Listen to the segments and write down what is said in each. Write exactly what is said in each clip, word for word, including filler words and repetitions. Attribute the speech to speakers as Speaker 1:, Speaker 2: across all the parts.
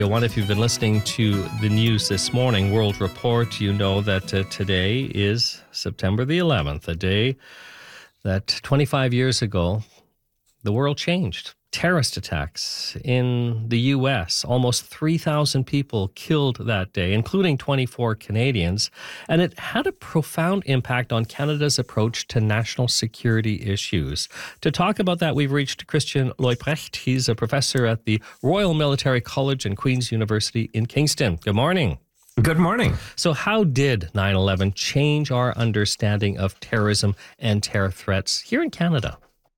Speaker 1: One, if you've been listening to the news this morning, World Report, you know that uh, today is September the eleventh, a day that twenty-five years ago, the world changed. Terrorist attacks in the U S, almost three thousand people killed that day, including twenty-four Canadians. And it had a profound impact on Canada's approach to national security issues. To talk about that, we've reached Christian Leuprecht. He's a professor at the Royal Military College and Queen's University in Kingston. Good morning.
Speaker 2: Good morning.
Speaker 1: So how did nine eleven change our understanding of terrorism and terror threats here in Canada?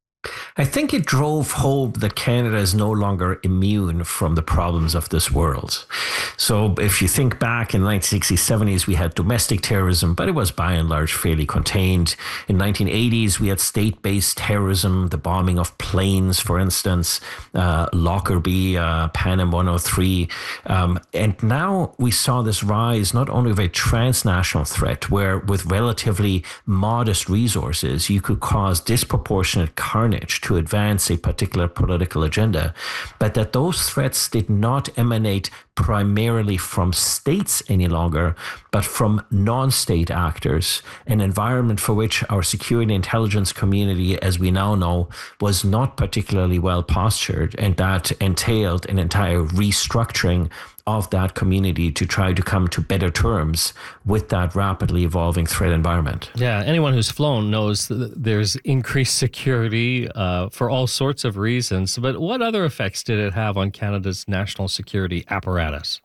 Speaker 2: I think it drove home that Canada is no longer immune from the problems of this world. So if you think back in the nineteen sixties, seventies, we had domestic terrorism, but it was by and large fairly contained. In nineteen eighties, we had state-based terrorism, the bombing of planes, for instance, uh, Lockerbie, uh, Panem one oh three. Um, and now we saw this rise not only of a transnational threat, where with relatively modest resources, you could cause disproportionate carnage to advance a particular political agenda, but that those threats did not emanate primarily from states any longer, but from non-state actors, an environment for which our security intelligence community, as we now know, was not particularly well postured, and that entailed an entire restructuring of that community to try to come to better terms with that rapidly evolving threat environment.
Speaker 1: Yeah, anyone who's flown knows that there's increased security uh, for all sorts of reasons. But what other effects did it have on Canada's national security apparatus?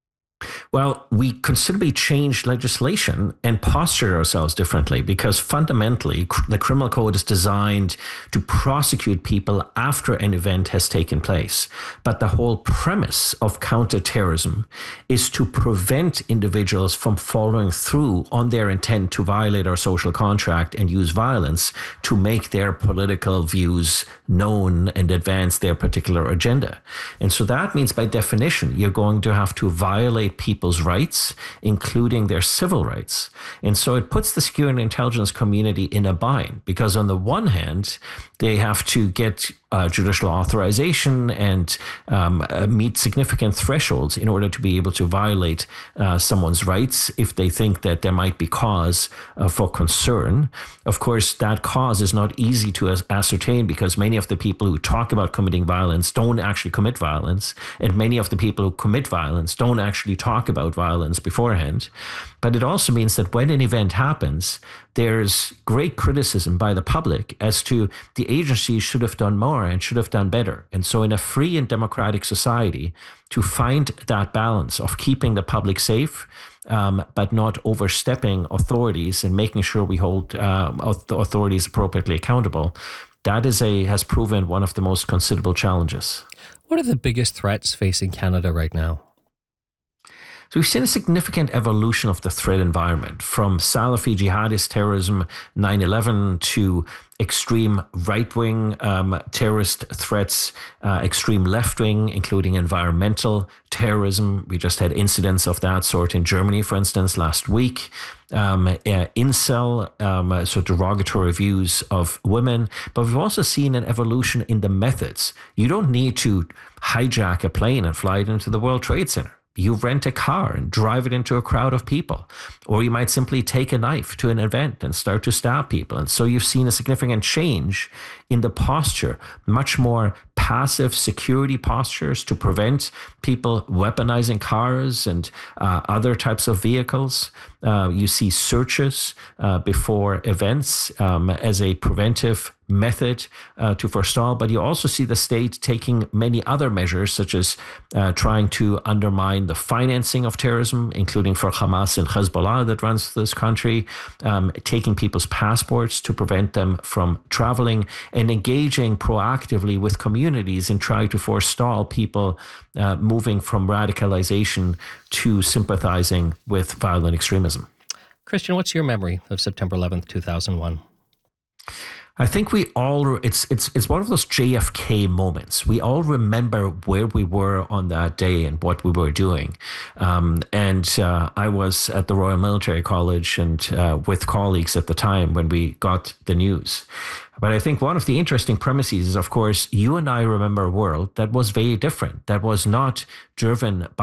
Speaker 2: Well, we considerably changed legislation and postured ourselves differently because fundamentally the criminal code is designed to prosecute people after an event has taken place. But the whole premise of counterterrorism is to prevent individuals from following through on their intent to violate our social contract and use violence to make their political views known and advance their particular agenda. And so that means by definition, you're going to have to violate people's rights, including their civil rights. And so it puts the security and intelligence community in a bind because on the one hand, they have to get uh, judicial authorization and um, uh, meet significant thresholds in order to be able to violate uh, someone's rights if they think that there might be cause uh, for concern. Of course, that cause is not easy to as- ascertain because many of the people who talk about committing violence don't actually commit violence, and many of the people who commit violence don't actually talk about violence beforehand. But it also means that when an event happens, there's great criticism by the public as to the agency should have done more and should have done better. And so in a free and democratic society, to find that balance of keeping the public safe, um, but not overstepping authorities and making sure we hold um, the authorities appropriately accountable, that is a has proven one of the most considerable challenges.
Speaker 1: What are the biggest threats facing Canada right now?
Speaker 2: So we've seen a significant evolution of the threat environment from Salafi jihadist terrorism, nine eleven, to extreme right-wing um, terrorist threats, uh, extreme left-wing, including environmental terrorism. We just had incidents of that sort in Germany, for instance, last week. Um, uh, incel, um, so derogatory views of women. But we've also seen an evolution in the methods. You don't need to hijack a plane and fly it into the World Trade Center. You rent a car and drive it into a crowd of people. Or you might simply take a knife to an event and start to stab people. And so you've seen a significant change in the posture, much more passive security postures to prevent people weaponizing cars and uh, other types of vehicles. Uh, you see searches uh, before events um, as a preventive method uh, to forestall, but you also see the state taking many other measures, such as uh, trying to undermine the financing of terrorism, including for Hamas and Hezbollah that runs this country, um, taking people's passports to prevent them from traveling, and engaging proactively with communities in trying to forestall people uh, moving from radicalization to sympathizing with violent extremism.
Speaker 1: Christian, what's your memory of September eleventh, two thousand one?
Speaker 2: I think we all it's it's it's one of those J F K moments. We all remember where we were on that day and what we were doing. Um, and uh, I was at the Royal Military College and uh, with colleagues at the time when we got the news. But I think one of the interesting premises is, of course, you and I remember a world that was very different, that was not driven by